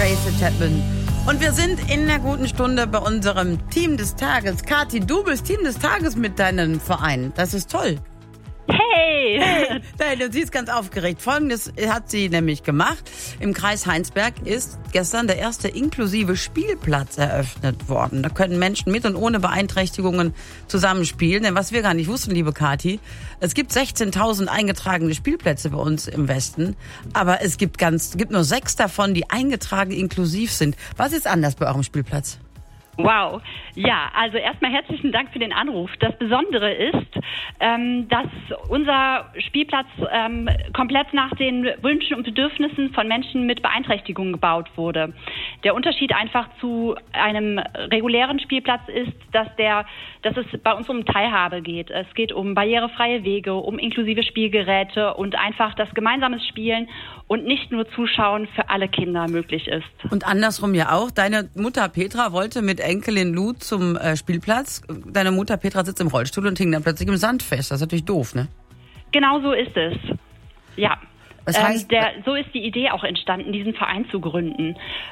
Tracy Chapman. Und wir sind in der guten Stunde bei unserem Team des Tages. Kathi, du bist Team des Tages mit deinem Verein. Das ist toll. Hey! Hey, du siehst ganz aufgeregt. Folgendes hat sie nämlich gemacht. Im Kreis Heinsberg ist gestern der erste inklusive Spielplatz eröffnet worden. Da können Menschen mit und ohne Beeinträchtigungen zusammenspielen. Denn was wir gar nicht wussten, liebe Kathi, es gibt 16.000 eingetragene Spielplätze bei uns im Westen. Aber es gibt nur 6 davon, die eingetragen inklusiv sind. Was ist anders bei eurem Spielplatz? Wow. Ja, also erstmal herzlichen Dank für den Anruf. Das Besondere ist, dass unser Spielplatz komplett nach den Wünschen und Bedürfnissen von Menschen mit Beeinträchtigungen gebaut wurde. Der Unterschied einfach zu einem regulären Spielplatz ist, dass es bei uns um Teilhabe geht. Es geht um barrierefreie Wege, um inklusive Spielgeräte und einfach das gemeinsame Spielen und nicht nur Zuschauen für alle Kinder möglich ist. Und andersrum ja auch. Deine Mutter Petra wollte mit Enkelin Lou zum Spielplatz. Deine Mutter Petra sitzt im Rollstuhl und hing dann plötzlich im Sand fest. Das ist natürlich doof, ne? Genau so ist es. Ja. Das heißt, so ist die Idee auch entstanden, diesen Verein zu gründen.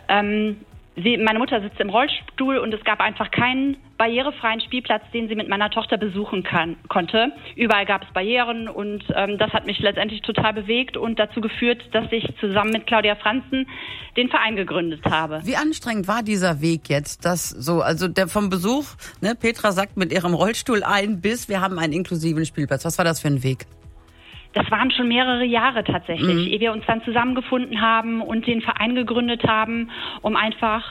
Meine Mutter sitzt im Rollstuhl und es gab einfach keinen barrierefreien Spielplatz, den sie mit meiner Tochter besuchen konnte. Überall gab es Barrieren und das hat mich letztendlich total bewegt und dazu geführt, dass ich zusammen mit Claudia Franzen den Verein gegründet habe. Wie anstrengend war dieser Weg jetzt? Also der vom Besuch, ne, Petra sagt mit ihrem Rollstuhl bis wir haben einen inklusiven Spielplatz. Was war das für ein Weg? Das waren schon mehrere Jahre tatsächlich, ehe wir uns dann zusammengefunden haben und den Verein gegründet haben, um einfach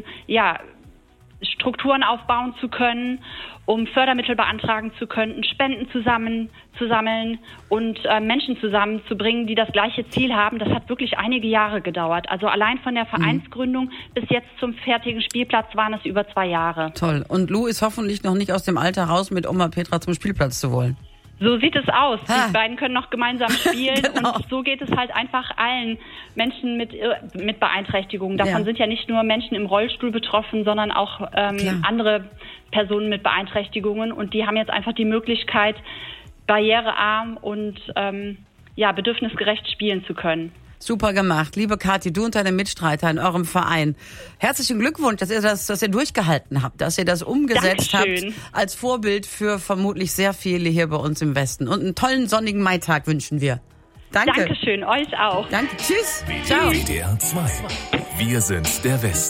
Strukturen aufbauen zu können, um Fördermittel beantragen zu können, Spenden zu sammeln und Menschen zusammenzubringen, die das gleiche Ziel haben. Das hat wirklich einige Jahre gedauert. Also allein von der Vereinsgründung bis jetzt zum fertigen Spielplatz waren es über 2 Jahre. Toll. Und Lou ist hoffentlich noch nicht aus dem Alter raus, mit Oma Petra zum Spielplatz zu wollen. So sieht es aus. Die beiden können noch gemeinsam spielen Genau. Und so geht es halt einfach allen Menschen mit Beeinträchtigungen. Davon sind ja nicht nur Menschen im Rollstuhl betroffen, sondern auch andere Personen mit Beeinträchtigungen und die haben jetzt einfach die Möglichkeit, barrierearm und bedürfnisgerecht spielen zu können. Super gemacht. Liebe Kathi, du und deine Mitstreiter in eurem Verein. Herzlichen Glückwunsch, dass ihr durchgehalten habt, dass ihr das umgesetzt Dankeschön. habt als Vorbild für vermutlich sehr viele hier bei uns im Westen. Und einen tollen sonnigen Maitag wünschen wir. Danke. Dankeschön, euch auch. Danke. Tschüss. WDR 2. Wir sind der Westen.